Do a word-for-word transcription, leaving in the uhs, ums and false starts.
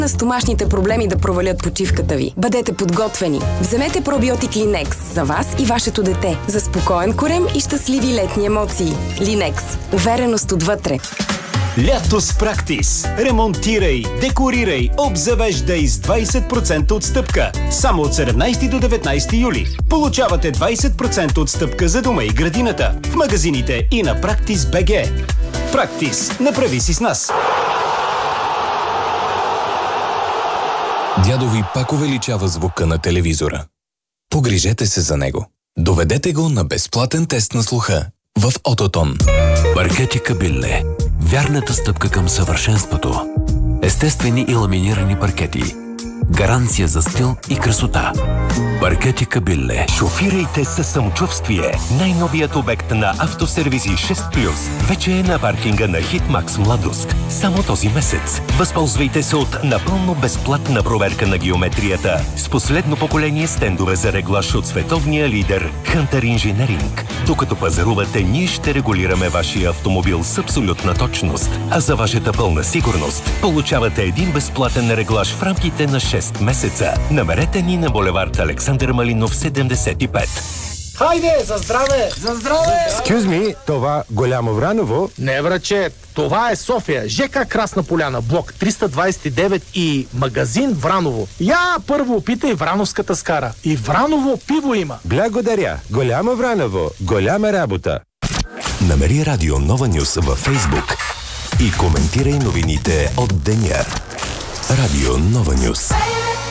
на стомашните проблеми да провалят почивката ви. Бъдете подготвени. Вземете пробиотик Линекс за вас и вашето дете. За спокоен корем и щастливи летни емоции. Линекс. Увереност отвътре. Лято с Практис. Ремонтирай, декорирай, обзавеждай с двайсет процента отстъпка. Само от седемнайсети до деветнайсети юли. Получавате двайсет процента отстъпка за дома и градината. В магазините и на Практис точка би джи. Практис. Направи си с нас. Дядо ви пак увеличава звука на телевизора. Погрижете се за него. Доведете го на безплатен тест на слуха в Ототон. Паркети Кабилле. Вярната стъпка към съвършенството. Естествени и ламинирани паркети. Гаранция за стил и красота. Паркети Кабилле. Шофирайте със самочувствие. Най-новият обект на Автосервизи шест плюс вече е на паркинга на Хитмакс Младост. Само този месец. Възползвайте се от напълно безплатна проверка на геометрията с последно поколение стендове за реглаж от световния лидер Hunter Engineering. Докато пазарувате, ние ще регулираме вашия автомобил с абсолютна точност. А за вашата пълна сигурност получавате един безплатен реглаж в рамките на шест месеца. Намерете ни на булевард Александър Малинов седемдесет и пет. Хайде, за здраве! За здраве! Excuse me, това Голямо Враново? Не, враче, това е София, ЖК Красна поляна, блок триста двайсет и девет и магазин Враново. Я първо опитай врановската скара. И Враново пиво има. Благодаря. Голямо Враново, голяма работа. Намери Радио Нова Нюс във Фейсбук и коментирай новините от деня. Радио Нова Нюс.